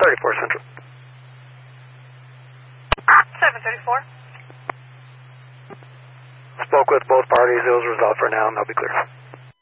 734 Central. 734. Spoke with both parties. It was resolved for now, and they'll be clear.